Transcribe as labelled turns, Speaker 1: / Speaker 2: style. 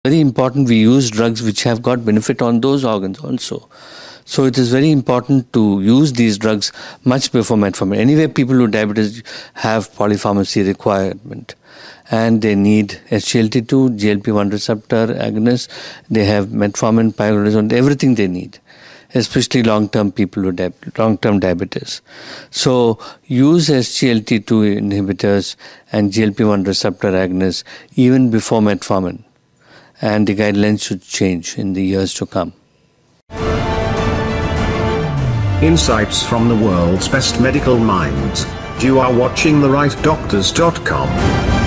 Speaker 1: very important we use drugs which have got benefit on those organs also. So it is very important to use these drugs much before metformin. Anyway, people with diabetes have polypharmacy requirement, and they need SGLT2, GLP-1 receptor agonist. They have metformin, pioglitazone, everything they need, especially long-term people with long-term diabetes. So use SGLT2 inhibitors and GLP-1 receptor agonists even before metformin, and the guidelines should change in the years to come.
Speaker 2: Insights from the world's best medical minds. You are watching therightdoctors.com.